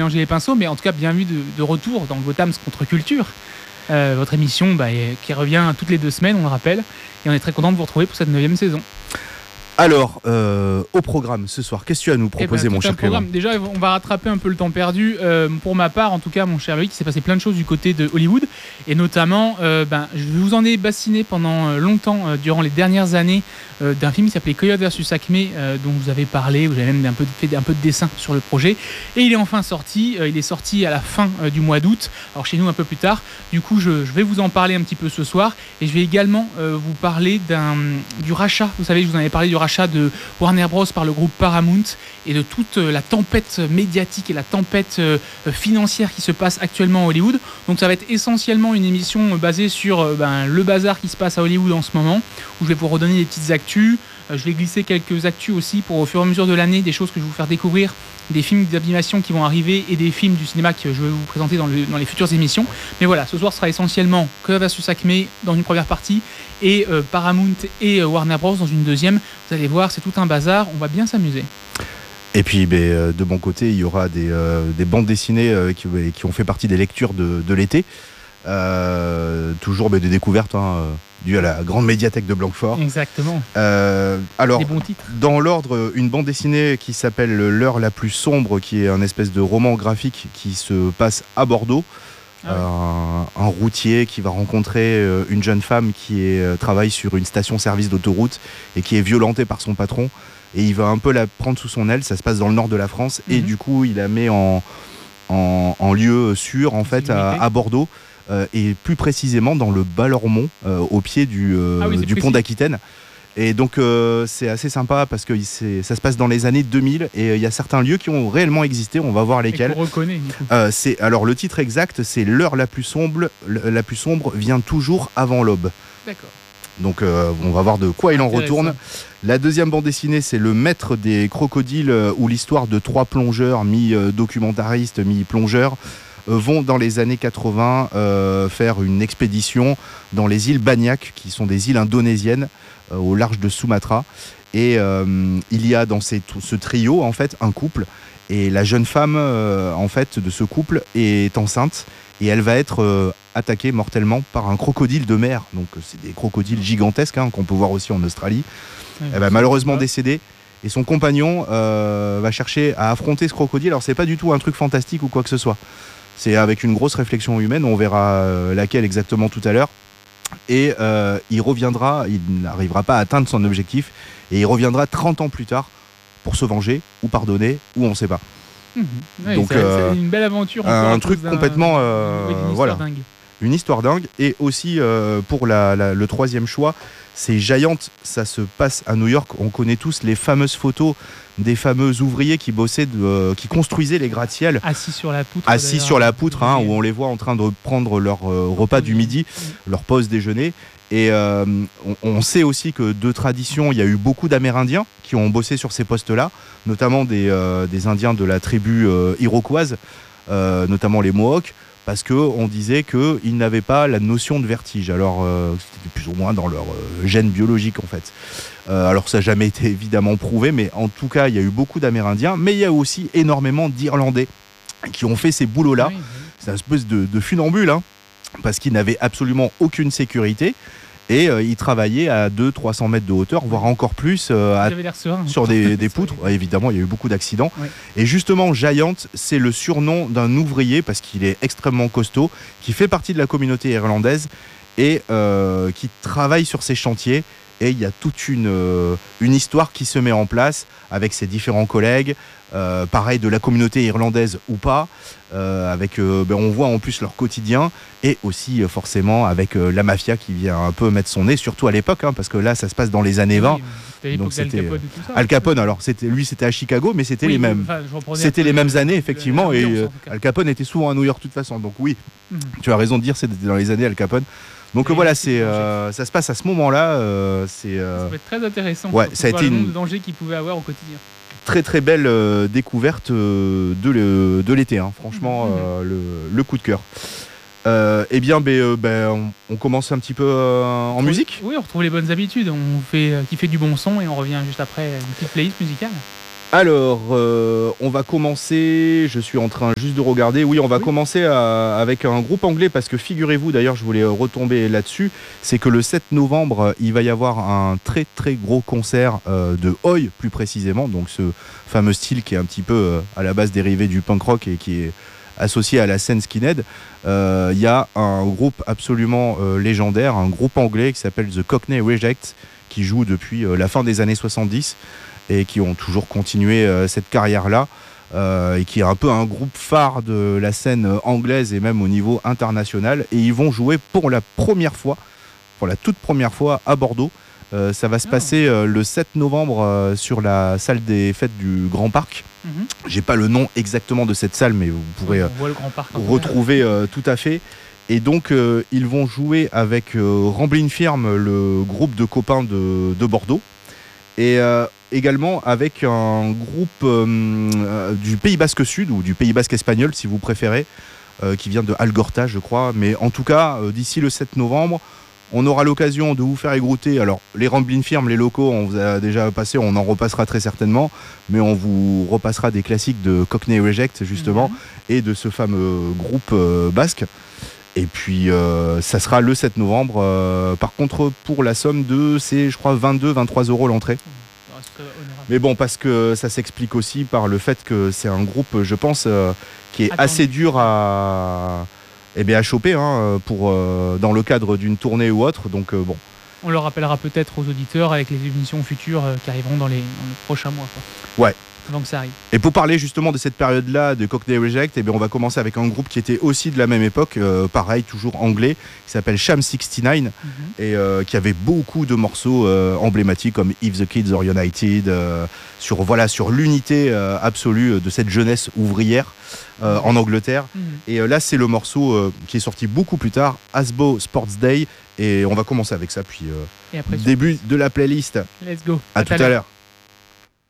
mélanger les pinceaux, mais en tout cas, bienvenue de retour dans Gotham's Contre-Culture, votre émission qui revient toutes les 2 semaines, on le rappelle, et on est très content de vous retrouver pour cette 9e saison. Alors, au programme ce soir, qu'est-ce que tu as à nous proposer, mon cher Clément ? Déjà, on va rattraper un peu le temps perdu. Pour ma part, en tout cas, mon cher Loïc, il s'est passé plein de choses du côté de Hollywood. Et notamment, je vous en ai bassiné pendant longtemps, durant les dernières années, d'un film qui s'appelait Coyote vs Acme, dont vous avez parlé, vous avez même fait un peu de dessin sur le projet. Et il est enfin sorti. Il est sorti à la fin du mois d'août. Alors, chez nous, un peu plus tard. Du coup, je vais vous en parler un petit peu ce soir. Et je vais également vous parler du rachat. Vous savez, je vous en avais parlé du rachat de Warner Bros par le groupe Paramount et de toute la tempête médiatique et la tempête financière qui se passe actuellement à Hollywood. Donc ça va être essentiellement une émission basée sur le bazar qui se passe à Hollywood en ce moment, où je vais vous redonner des petites actus. Je vais glisser quelques actus aussi pour au fur et à mesure de l'année, des choses que je vais vous faire découvrir, des films d'animation qui vont arriver et des films du cinéma que je vais vous présenter dans les futures émissions. Mais voilà, ce soir sera essentiellement Coyote vs Acme dans une première partie et Paramount et Warner Bros dans une deuxième. Vous allez voir, c'est tout un bazar, on va bien s'amuser. Et puis de mon côté, il y aura des bandes dessinées qui ont fait partie des lectures de l'été. Toujours des découvertes dues à la grande médiathèque de Blanquefort. Exactement. Alors, des bons titres. Dans l'ordre, une bande dessinée qui s'appelle L'heure la plus sombre, qui est un espèce de roman graphique qui se passe à Bordeaux. Un routier qui va rencontrer une jeune femme qui travaille sur une station-service d'autoroute et qui est violentée par son patron. Et il va un peu la prendre sous son aile. Ça se passe dans le nord de la France. Et du coup, il la met en lieu sûr, en fait, à Bordeaux. Et plus précisément dans le Bas-Lormont, au pied du pont d'Aquitaine. Et donc c'est assez sympa parce que ça se passe dans les années 2000 et il y a certains lieux qui ont réellement existé, on va voir lesquels. Et qu'on reconnaît. Alors le titre exact, c'est L'heure la plus sombre vient toujours avant l'aube. D'accord. Donc on va voir de quoi il en retourne. La deuxième bande dessinée, c'est Le maître des crocodiles, où l'histoire de 3 plongeurs, mi-documentaristes, mi-plongeurs, vont dans les années 80 faire une expédition dans les îles Banyak, qui sont des îles indonésiennes au large de Sumatra. Et il y a dans ce trio en fait un couple, et la jeune femme en fait de ce couple est enceinte et elle va être attaquée mortellement par un crocodile de mer. Donc c'est des crocodiles gigantesques qu'on peut voir aussi en Australie. Elle va malheureusement décéder. Et son compagnon va chercher à affronter ce crocodile. Alors c'est pas du tout un truc fantastique ou quoi que ce soit. C'est avec une grosse réflexion humaine, on verra laquelle exactement tout à l'heure. Et il n'arrivera pas à atteindre son objectif, et il reviendra 30 ans plus tard pour se venger, ou pardonner, ou on ne sait pas. Ouais, donc c'est une belle aventure. Un truc complètement... une histoire dingue. Une histoire dingue. Et aussi, pour le troisième choix, c'est Giant, ça se passe à New York. On connaît tous les fameuses photos des fameux ouvriers qui bossaient, qui construisaient les gratte-ciel. Assis sur la poutre. Où on les voit en train de prendre leur repas du midi, leur pause déjeuner. Et on sait aussi que de tradition, il y a eu beaucoup d'Amérindiens qui ont bossé sur ces postes-là, notamment des Indiens de la tribu iroquoise, notamment les Mohawks, parce qu'on disait qu'ils n'avaient pas la notion de vertige. Alors, c'était plus ou moins dans leur gène biologique, en fait. Alors, ça n'a jamais été évidemment prouvé, mais en tout cas, il y a eu beaucoup d'Amérindiens, mais il y a aussi énormément d'Irlandais qui ont fait ces boulots-là. Oui. C'est une espèce de funambule, parce qu'ils n'avaient absolument aucune sécurité. Et ils travaillaient à 200-300 mètres de hauteur, voire encore plus, sur des poutres. Évidemment, il y a eu beaucoup d'accidents. Oui. Et justement, Giant, c'est le surnom d'un ouvrier, parce qu'il est extrêmement costaud, qui fait partie de la communauté irlandaise et qui travaille sur ces chantiers. Et il y a toute une histoire qui se met en place avec ses différents collègues, pareil de la communauté irlandaise ou pas, on voit en plus leur quotidien, et aussi forcément avec la mafia qui vient un peu mettre son nez, surtout à l'époque, parce que là ça se passe dans les années 20. Donc c'était Al Capone, alors c'était à Chicago, mais c'était les mêmes années effectivement, et Al Capone était souvent à New York de toute façon, donc oui, tu as raison de dire c'était dans les années Al Capone. Donc voilà, ça se passe à ce moment-là. Ça peut être très intéressant. Ouais, ça a été le nombre de dangers qu'il pouvait avoir au quotidien. Très très belle découverte de l'été, franchement, le coup de cœur. On commence un petit peu en musique. Oui, on retrouve les bonnes habitudes. On fait kiffer du bon son et on revient juste après une petite playlist musicale. Alors, on va commencer, je suis en train juste de regarder, oui, on va commencer avec un groupe anglais, parce que figurez-vous, d'ailleurs, je voulais retomber là-dessus, c'est que le 7 novembre, il va y avoir un très très gros concert de Oi, plus précisément, donc ce fameux style qui est un petit peu à la base dérivé du punk rock et qui est associé à la scène skinhead. Il y a un groupe absolument légendaire, un groupe anglais qui s'appelle The Cockney Rejects, qui joue depuis la fin des années 70, et qui ont toujours continué cette carrière-là, et qui est un peu un groupe phare de la scène anglaise et même au niveau international. Et ils vont jouer pour la toute première fois à Bordeaux. Ça va se passer le 7 novembre sur la salle des fêtes du Grand Parc. J'ai pas le nom exactement de cette salle, mais vous pourrez le Grand Parc, retrouver tout à fait. Et donc ils vont jouer avec Ramblin' Firm, le groupe de copains de Bordeaux. Et également avec un groupe du Pays Basque Sud, ou du Pays Basque espagnol si vous préférez, qui vient de Algorta je crois. Mais en tout cas, d'ici le 7 novembre, on aura l'occasion de vous faire égoutter. Alors les Ramblin' Firm, les locaux, on vous a déjà passé, on en repassera très certainement, mais on vous repassera des classiques de Cockney Reject justement, et de ce fameux groupe basque. Et puis ça sera le 7 novembre. Par contre, pour la somme de, c'est je crois 22-23 € l'entrée. Mais bon, parce que ça s'explique aussi par le fait que c'est un groupe, je pense, qui est assez dur à choper pour, dans le cadre d'une tournée ou autre. Donc bon. On le rappellera peut-être aux auditeurs avec les émissions futures qui arriveront dans les prochains mois, quoi. Ouais. Avant que ça arrive. Et pour parler justement de cette période-là de Cockney Reject, on va commencer avec un groupe qui était aussi de la même époque, pareil, toujours anglais, qui s'appelle Sham 69, et qui avait beaucoup de morceaux emblématiques comme If the Kids Are United, sur l'unité absolue de cette jeunesse ouvrière en Angleterre. Et là, c'est le morceau qui est sorti beaucoup plus tard, Asbo Sports Day, et on va commencer avec ça, puis et après, début de la playlist. Let's go. À tout à l'heure.